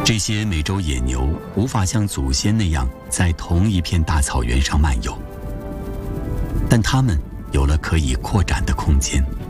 这些美洲野牛无法像祖先那样在同一片大草原上漫游，但它们有了可以扩展的空间。